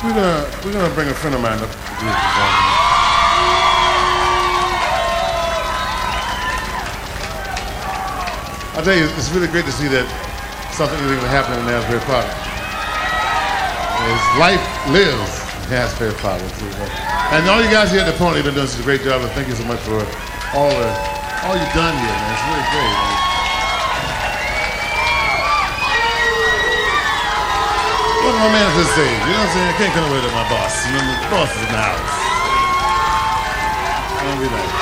We're gonna bring a friend of mine up to do this performance. I tell you, it's really great to see that something is even happening in Asbury Park. As life lives in Asbury Park. And all you guys here at the Pony have been doing such a great job, and thank you so much for all you've done here, man. It's really great. Man. What did my manager say? You know what I'm saying? I can't come away to my boss. You know, the boss is in the house. Don't be like